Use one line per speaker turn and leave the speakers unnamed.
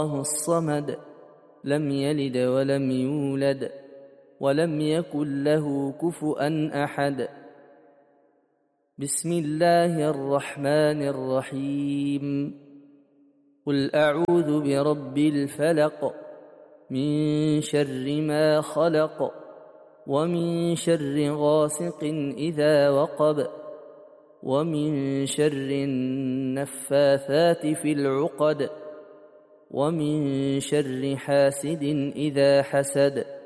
الصمد لم يلد ولم يولد ولم يكن له كفؤا أحد. بسم الله الرحمن الرحيم. قل أعوذ برب الفلق من شر ما خلق ومن شر غاسق إذا وقب ومن شر النفاثات في العقد ومن شر حاسد إذا حسد.